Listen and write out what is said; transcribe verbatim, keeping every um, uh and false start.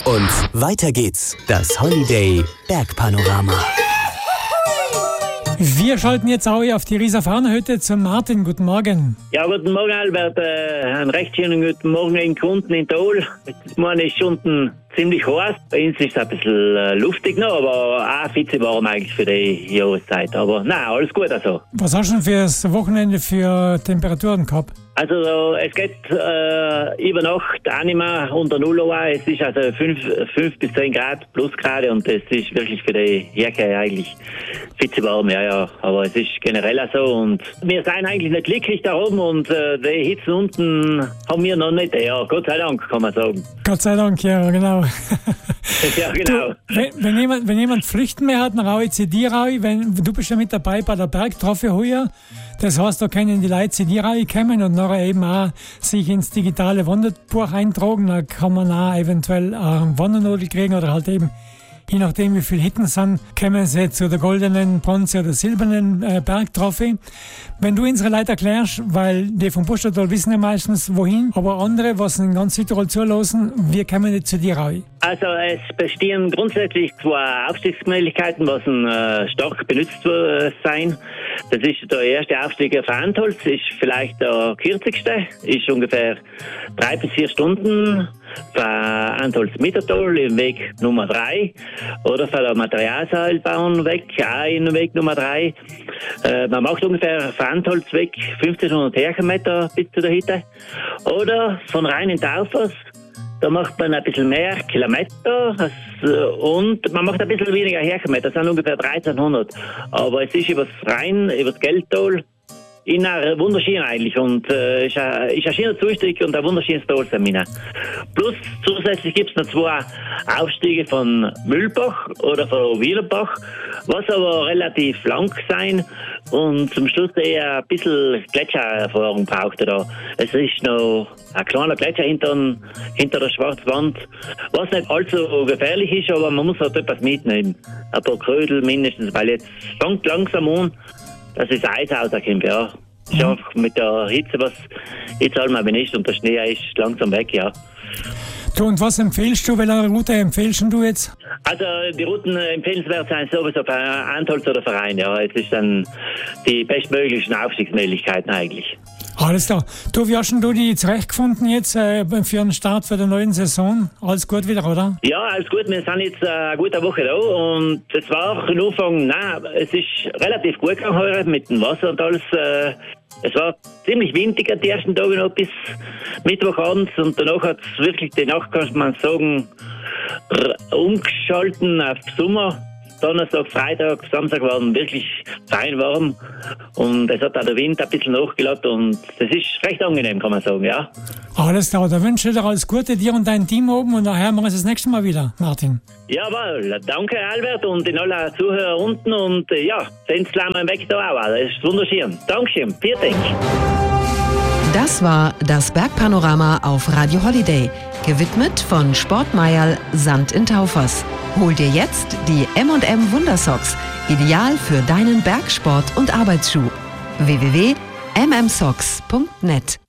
Und weiter geht's. Das Holiday Bergpanorama. Wir schalten jetzt auch auf die Rieser Fahnenhütte zum Martin. Guten Morgen. Ja, guten Morgen, Albert. Äh, einen recht schönen guten Morgen in Kunden in Tirol. Ich meine, es ist unten ziemlich heiß. Bei uns ist es ein bisschen äh, luftig noch, aber auch fitze warm eigentlich für die Jahreszeit. Aber nein, alles gut also. Was hast du denn für das Wochenende für Temperaturen gehabt? Also es geht äh, über Nacht auch nicht mehr unter Null an. Es ist also fünf bis zehn Grad plus gerade und das ist wirklich für die Jacke eigentlich fitze warm, ja, ja. Aber es ist generell auch so und wir sind eigentlich nicht glücklich da oben und äh, die Hitze unten haben wir noch nicht. Ja, Gott sei Dank, kann man sagen. Gott sei Dank, ja, genau. Ja, genau. Du, wenn, wenn, jemand, wenn jemand flüchten mehr hat nach A O C D-Raui, wenn du bist ja mit dabei bei der Bergtrophy heuer, das heißt, da können die Leute C D-Raui kommen und nachher eben auch sich ins digitale Wanderbuch eintragen, da kann man auch eventuell eine Wandernadel kriegen oder halt eben, je nachdem wie viele Hitten sind, kommen sie zu der goldenen, bronze oder silbernen äh, Bergtrophy. Wenn du unsere Leute erklärst, weil die vom Pustertal wissen ja meistens wohin, aber andere, was in ganz Südtirol zulassen, wir kommen nicht zu dir raus. Also es bestehen grundsätzlich zwei Aufstiegsmöglichkeiten, was äh, stark benutzt äh, sein. Das ist der erste Aufstieg auf Antholz, ist vielleicht der kürzigste, ist ungefähr drei bis vier Stunden von Antholz-Mittertal im Weg Nummer drei oder von der Materialseilbahn weg, auch in Weg Nummer drei. Äh, man macht ungefähr von Antholz weg fünfzehnhundert Höhenmeter bis zu der Hütte. Oder von Rhein in Taufers, da macht man ein bisschen mehr Kilometer und man macht ein bisschen weniger Höhenmeter, das sind ungefähr dreizehnhundert. Aber es ist übers Rhein, übers Geldtal, in einer wunderschön eigentlich und äh, ist, ein, ist ein schöner Zustieg und ein wunderschönes Talseminar. Plus zusätzlich gibt es noch zwei Aufstiege von Mühlbach oder von Wielerbach, was aber relativ lang sein und zum Schluss eher ein bisschen Gletschererfahrung braucht er da. Es ist noch ein kleiner Gletscher hinter, hinter der Schwarzwand, was nicht allzu gefährlich ist, aber man muss halt etwas mitnehmen. Ein paar Krödel mindestens, weil jetzt fängt langsam an, dass das Eis rauskommt, ja. Ist Mhm. einfach mit der Hitze, was jetzt einmal benutzt und der Schnee ist langsam weg, ja. Du, und was empfehlst du, welche Route empfehlst du jetzt? Also die Routen äh, empfehlenswert sind sowieso für Antholz oder Verein, ja. Es ist dann die bestmöglichen Aufstiegsmöglichkeiten eigentlich. Alles klar. Du, wie hast denn du die zurechtgefunden jetzt äh, für den Start für der neuen Saison? Alles gut wieder, oder? Ja, alles gut. Wir sind jetzt äh, eine gute Woche da und es war auch am Anfang, nein, es ist relativ gut gegangen heute mit dem Wasser und alles. Äh, es war ziemlich windig die ersten Tage noch bis Mittwochabends und danach hat es wirklich die Nacht, kann man sagen, r- umgeschalten auf Sommer. Donnerstag, Freitag, Samstag waren wirklich fein warm und es hat auch der Wind ein bisschen nachgelassen und das ist recht angenehm, kann man sagen, ja. Alles klar. Da wünsche ich dir alles Gute, dir und dein Team oben und nachher machen wir es das nächste Mal wieder, Martin. Jawohl, danke Albert und den allen Zuhörer unten und äh, ja, sind Sie im Weg da auch, das ist wunderschön. Dankeschön, vielen Dank. Das war das Bergpanorama auf Radio Holiday, gewidmet von Sportmeierl Sand in Taufers. Hol dir jetzt die M und M Wundersocks, ideal für deinen Bergsport- und Arbeitsschuh. w w w punkt m m socks punkt net